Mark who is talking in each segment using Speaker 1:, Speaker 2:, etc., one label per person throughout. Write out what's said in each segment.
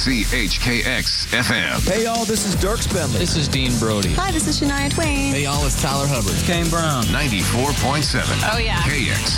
Speaker 1: CHKX FM.
Speaker 2: Hey, y'all, this is Dirk Bentley.
Speaker 3: This is Dean Brody.
Speaker 4: Hi, this is Shania Twain.
Speaker 3: Hey, y'all, it's Tyler Hubbard.
Speaker 2: Kane Brown.
Speaker 1: 94.7.
Speaker 4: Oh, yeah.
Speaker 1: KX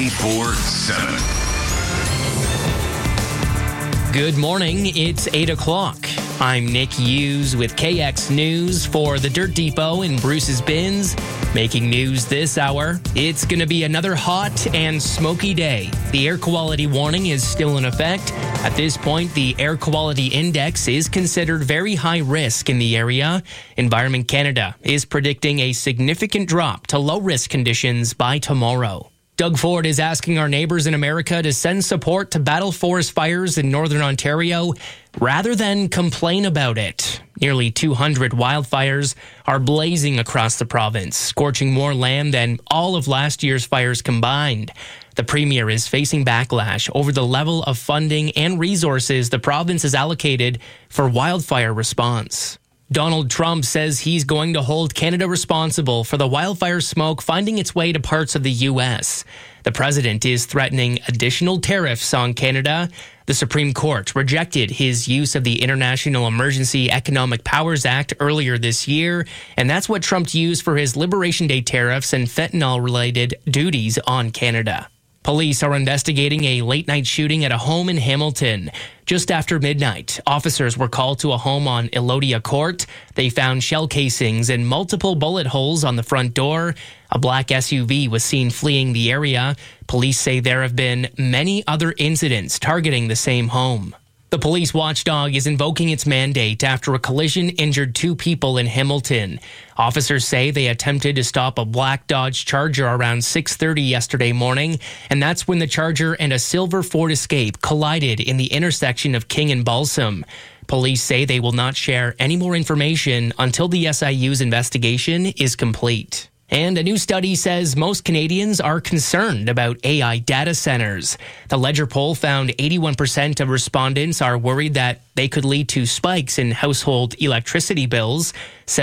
Speaker 1: 94.7.
Speaker 5: Good morning. It's 8 o'clock. I'm Nick Hughes with KX News for the Dirt Depot in Bruce's Bins. Making news this hour, it's going to be another hot and smoky day. The air quality warning is still in effect. At this point, the air quality index is considered very high risk in the area. Environment Canada is predicting a significant drop to low risk conditions by tomorrow. Doug Ford is asking our neighbors in America to send support to battle forest fires in Northern Ontario rather than complain about it. Nearly 200 wildfires are blazing across the province, scorching more land than all of last year's fires combined. The Premier is facing backlash over the level of funding and resources the province has allocated for wildfire response. Donald Trump says he's going to hold Canada responsible for the wildfire smoke finding its way to parts of the U.S. The president is threatening additional tariffs on Canada. The Supreme Court rejected his use of the International Emergency Economic Powers Act earlier this year, and that's what Trump used for his Liberation Day tariffs and fentanyl-related duties on Canada. Police are investigating a late-night shooting at a home in Hamilton. Just after midnight, officers were called to a home on Elodia Court. They found shell casings and multiple bullet holes on the front door. A black SUV was seen fleeing the area. Police say there have been many other incidents targeting the same home. The police watchdog is invoking its mandate after a collision injured 2 people in Hamilton. Officers say they attempted to stop a black Dodge Charger around 6:30 yesterday morning, and that's when the Charger and a silver Ford Escape collided in the intersection of King and Balsam. Police say they will not share any more information until the SIU's investigation is complete. And a new study says most Canadians are concerned about AI data centers. The Ledger poll found 81% of respondents are worried that they could lead to spikes in household electricity bills.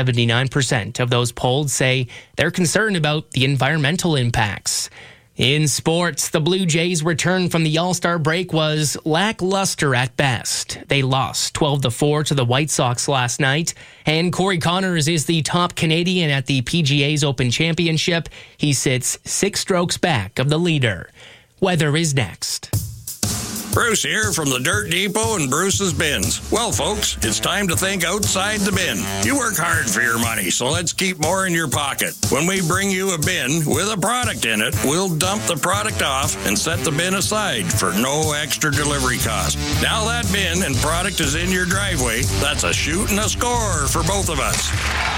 Speaker 5: 79% of those polled say they're concerned about the environmental impacts. In sports, the Blue Jays' return from the All-Star break was lackluster at best. They lost 12-4 to the White Sox last night, and Corey Connors is the top Canadian at the PGA's Open Championship. He sits 6 strokes back of the leader. Weather is next.
Speaker 6: Bruce here from the Dirt Depot and Bruce's Bins. Well, folks, it's time to think outside the bin. You work hard for your money, so let's keep more in your pocket. When we bring you a bin with a product in it, we'll dump the product off and set the bin aside for no extra delivery cost. Now that bin and product is in your driveway, that's a shoot and a score for both of us.